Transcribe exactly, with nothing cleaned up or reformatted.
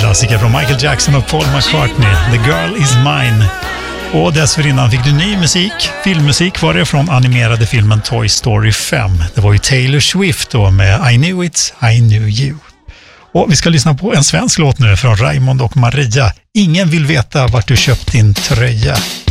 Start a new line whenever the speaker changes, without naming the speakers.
Klassiker från Michael Jackson och Paul McCartney. The Girl Is Mine. Och dessförinnan fick du ny musik. Filmmusik var det från animerade filmen Toy Story fem. Det var ju Taylor Swift då med I Knew It, I Knew You. Och vi ska lyssna på en svensk låt nu från Raymond och Maria. Ingen vill veta vart du köpt din tröja.